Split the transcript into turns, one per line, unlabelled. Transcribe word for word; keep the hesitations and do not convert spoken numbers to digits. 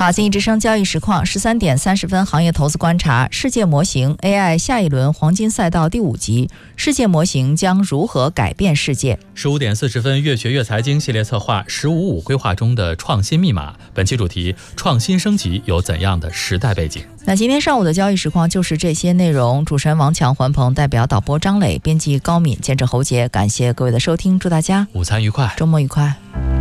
好，经济之声交易实况，十三点三十分，行业投资观察：世界模型 A I 下一轮黄金赛道第五集，世界模型将如何改变世界？
十五点四十分，越学越财经系列策划“十五五”规划中的创新密码。本期主题：创新升级有怎样的时代背景？
那今天上午的交易实况就是这些内容。主持人王强、环鹏，代表导播张磊，编辑高敏，监制侯杰。感谢各位的收听，祝大家
午餐愉快，
周末愉快。